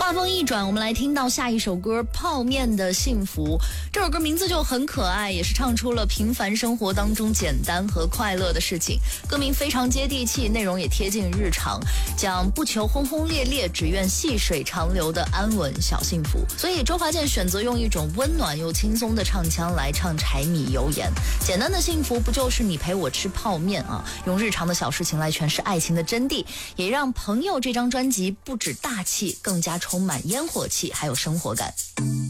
话锋一转，我们来听到下一首歌《泡面的幸福》。这首歌名字就很可爱，也是唱出了平凡生活当中简单和快乐的事情。歌名非常接地气，内容也贴近日常，讲不求轰轰烈烈，只愿细水长流的安稳小幸福。所以周华健选择用一种温暖又轻松的唱腔来唱柴米油盐。简单的幸福不就是你陪我吃泡面啊？用日常的小事情来诠释爱情的真谛，也让朋友这张专辑不止大气，更加充满烟火气，还有生活感。